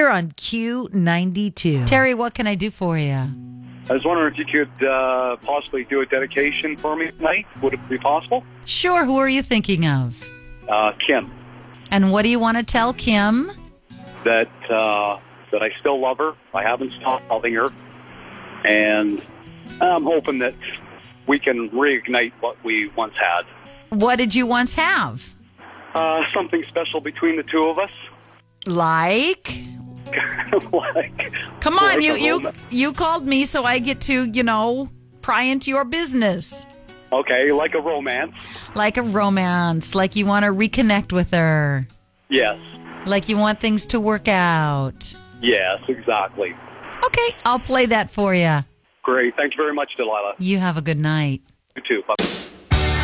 here on Q92. Terry, what can I do for you? I was wondering if you could possibly do a dedication for me tonight. Would it be possible? Sure. Who are you thinking of? Kim. And what do you want to tell Kim? That I still love her. I haven't stopped loving her. And I'm hoping that we can reignite what we once had. What did you once have? Something special between the two of us. Like? Come on, you called me, so I get to, pry into your business. Okay, like a romance. Like a romance. Like you want to reconnect with her. Yes. Like you want things to work out. Yes, exactly. Okay, I'll play that for you. Great. Thank you very much, Delilah. You have a good night. You too. Bye.